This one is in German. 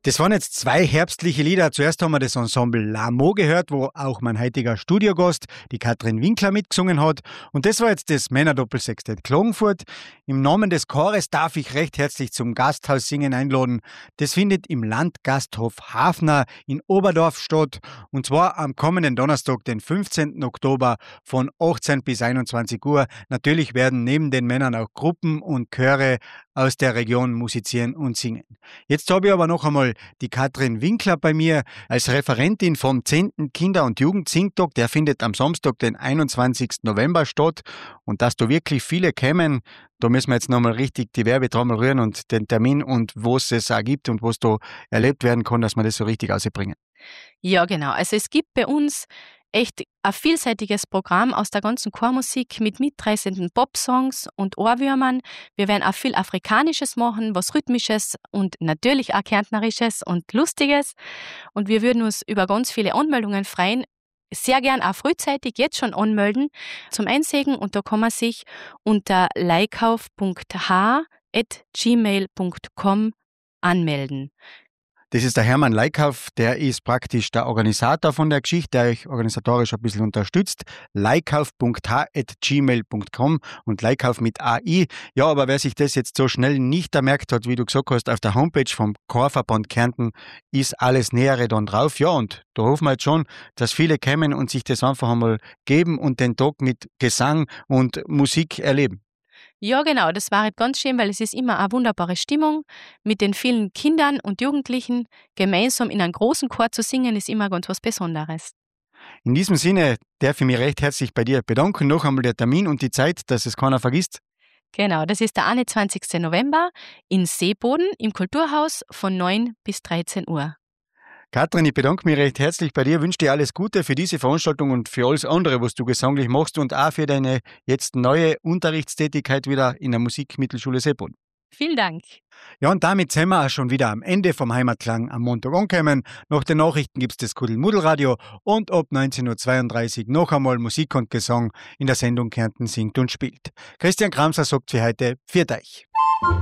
Das waren jetzt zwei herbstliche Lieder. Zuerst haben wir das Ensemble L'Amo gehört, wo auch mein heutiger Studiogast, die Katrin Winkler, mitgesungen hat. Und das war jetzt das Männerdoppelsextett Klagenfurt. Im Namen des Chores darf ich recht herzlich zum Gasthaussingen einladen. Das findet im Landgasthof Hafner in Oberdorf statt. Und zwar am kommenden Donnerstag, den 15. Oktober von 18 bis 21 Uhr. Natürlich werden neben den Männern auch Gruppen und Chöre aus der Region musizieren und singen. Jetzt habe ich aber noch einmal die Katrin Winkler bei mir als Referentin vom 10. Kinder- und Jugendsingtag. Der findet am Samstag, den 21. November statt. Und dass da wirklich viele kommen, da müssen wir jetzt nochmal richtig die Werbetrommel rühren und den Termin und wo es auch gibt und wo es da erlebt werden kann, dass wir das so richtig ausbringen. Ja, genau. Also es gibt bei uns echt ein vielseitiges Programm aus der ganzen Chormusik mit mitreißenden Popsongs und Ohrwürmern. Wir werden auch viel Afrikanisches machen, was Rhythmisches und natürlich auch Kärntnerisches und Lustiges. Und wir würden uns über ganz viele Anmeldungen freuen. Sehr gern auch frühzeitig jetzt schon anmelden zum Einsägen und da kann man sich unter leikauf.h@gmail.com anmelden. Das ist der Hermann Leikauf, der ist praktisch der Organisator von der Geschichte, der euch organisatorisch ein bisschen unterstützt. leikauf.h@gmail.com und Leikauf mit AI. Ja, aber wer sich das jetzt so schnell nicht ermerkt hat, wie du gesagt hast, auf der Homepage vom Chorverband Kärnten ist alles Nähere dann drauf. Ja, und da hoffen wir jetzt schon, dass viele kommen und sich das einfach einmal geben und den Tag mit Gesang und Musik erleben. Ja, genau, das war ganz schön, weil es ist immer eine wunderbare Stimmung. Mit den vielen Kindern und Jugendlichen gemeinsam in einem großen Chor zu singen, ist immer ganz was Besonderes. In diesem Sinne darf ich mich recht herzlich bei dir bedanken. Noch einmal der Termin und die Zeit, dass es keiner vergisst. Genau, das ist der 21. November in Seeboden im Kulturhaus von 9 bis 13 Uhr. Katrin, ich bedanke mich recht herzlich bei dir, wünsche dir alles Gute für diese Veranstaltung und für alles andere, was du gesanglich machst und auch für deine jetzt neue Unterrichtstätigkeit wieder in der Musikmittelschule Seeboden. Vielen Dank. Ja, und damit sind wir auch schon wieder am Ende vom Heimatklang am Montag angekommen. Nach den Nachrichten gibt es das Kuddelmuddelradio und ab 19.32 Uhr noch einmal Musik und Gesang in der Sendung Kärnten singt und spielt. Christian Kramser sagt für heute, pfiat euch.